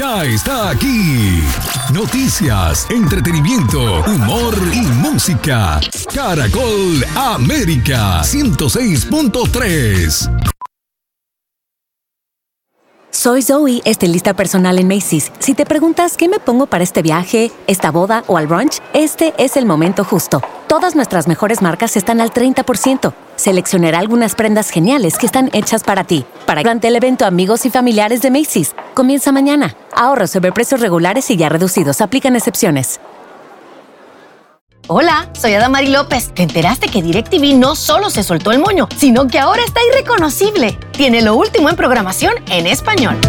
ya está aquí. Noticias, entretenimiento, humor y música. Caracol América 106.3. Soy Zoe, estilista personal en Macy's. Si te preguntas qué me pongo para este viaje, esta boda o al brunch, este es el momento justo. Todas nuestras mejores marcas están al 30%. Seleccionaré algunas prendas geniales que están hechas para ti. Durante el evento Amigos y Familiares de Macy's. Comienza mañana. Ahorros sobre precios regulares y ya reducidos. Aplican excepciones. Hola, soy Adamari López. ¿Te enteraste que DirecTV no solo se soltó el moño, sino que ahora está irreconocible? Tiene lo último en programación en español.